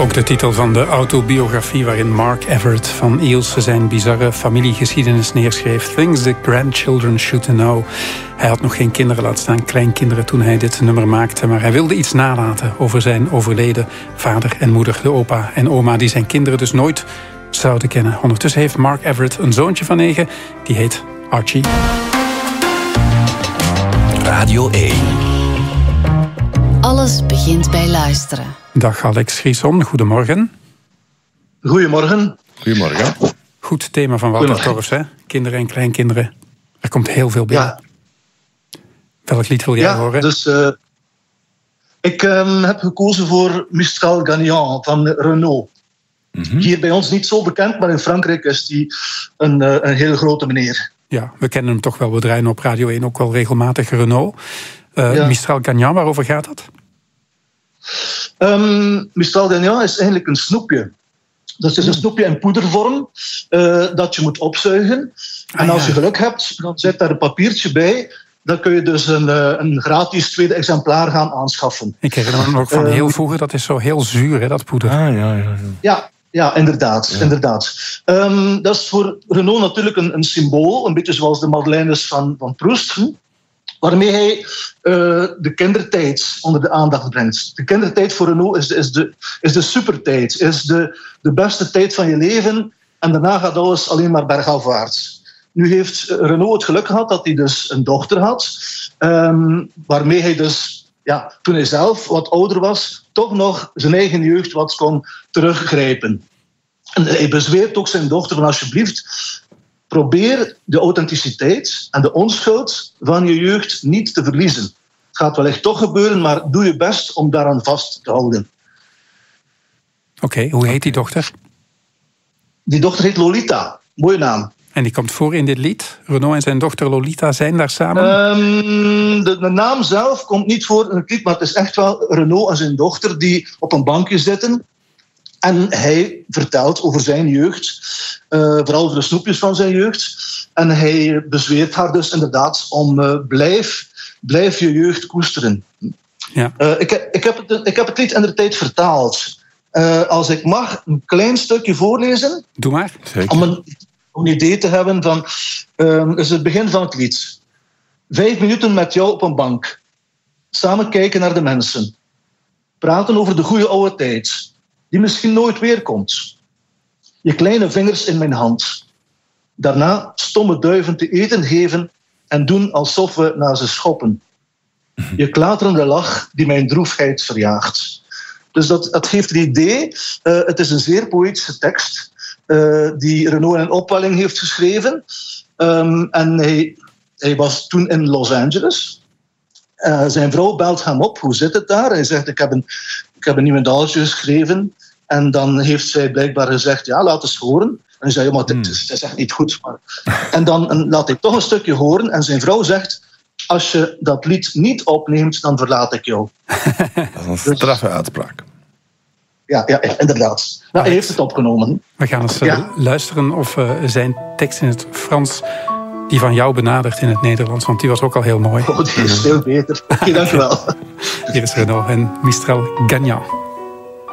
Ook de titel van de autobiografie waarin Mark Everett van Eels zijn bizarre familiegeschiedenis neerschreef. Things the Grandchildren Should Know. Hij had nog geen kinderen, laat staan kleinkinderen, toen hij dit nummer maakte. Maar hij wilde iets nalaten over zijn overleden vader en moeder, de opa en oma, die zijn kinderen dus nooit zouden kennen. Ondertussen heeft Mark Everett een zoontje van 9, die heet Archie. Radio 1. Alles begint bij luisteren. Dag Alex Grison, goedemorgen. Goedemorgen. Goedemorgen. Goed thema van Walter Torfs, hè? Kinderen en kleinkinderen. Er komt heel veel binnen. Ja. Welk lied wil jij horen? Dus ik heb gekozen voor Mistral Gagnant van Renault. Mm-hmm. Hier bij ons niet zo bekend, maar in Frankrijk is die een heel grote meneer. Ja, we kennen hem toch wel. We draaien op Radio 1 ook wel regelmatig Renault. Mistral Gagnant, waarover gaat dat? Mistral Gagnant is eigenlijk een snoepje. Dat is een snoepje in poedervorm dat je moet opzuigen. En als je geluk hebt, dan zit daar een papiertje bij. Dan kun je dus een gratis tweede exemplaar gaan aanschaffen. Ik herinner me nog van heel vroeger, dat is zo heel zuur, hè, dat poeder. Ja, inderdaad. Dat is voor Renault natuurlijk een symbool, een beetje zoals de Madeleines van Proust, waarmee hij de kindertijd onder de aandacht brengt. De kindertijd voor Renault is de supertijd, is de beste tijd van je leven en daarna gaat alles alleen maar bergafwaarts. Nu heeft Renault het geluk gehad dat hij dus een dochter had, waarmee hij dus, toen hij zelf wat ouder was, toch nog zijn eigen jeugd wat kon teruggrijpen. En hij bezweert ook zijn dochter van alsjeblieft, probeer de authenticiteit en de onschuld van je jeugd niet te verliezen. Het gaat wellicht toch gebeuren, maar doe je best om daaraan vast te houden. Oké, hoe heet die dochter? Die dochter heet Lolita. Mooie naam. En die komt voor in dit lied? Renault en zijn dochter Lolita zijn daar samen? De naam zelf komt niet voor in het lied, maar het is echt wel Renault en zijn dochter die op een bankje zitten. En hij vertelt over zijn jeugd, vooral over de snoepjes van zijn jeugd. En hij bezweert haar dus inderdaad om blijf je jeugd koesteren. Ja. Ik heb het lied in de tijd vertaald. Als ik mag een klein stukje voorlezen. Doe maar. Zeker. Om een idee te hebben van is het begin van het lied. 5 minuten met jou op een bank. Samen kijken naar de mensen. Praten over de goede oude tijd. Die misschien nooit weer komt. Je kleine vingers in mijn hand. Daarna stomme duiven te eten geven en doen alsof we naar ze schoppen. Je klaterende lach die mijn droefheid verjaagt. Dus dat geeft het idee. Het is een zeer poëtische tekst die Renault in een opwelling heeft geschreven. En hij was toen in Los Angeles. Zijn vrouw belt hem op. Hoe zit het daar? Hij zegt, ik heb een niemendaaltje geschreven. En dan heeft zij blijkbaar gezegd, ja, laat eens horen. En hij zei, maar het is echt niet goed. Maar... En dan laat hij toch een stukje horen. En zijn vrouw zegt, als je dat lied niet opneemt, dan verlaat ik jou. Dat is een straffe uitspraak. Ja, inderdaad. Nou, hij heeft het opgenomen. We gaan eens luisteren of zijn tekst in het Frans die van jou benadert in het Nederlands, want die was ook al heel mooi. Oh, die is veel beter. Oké, dank je wel. Hier is Renault en Mistral Gagnant.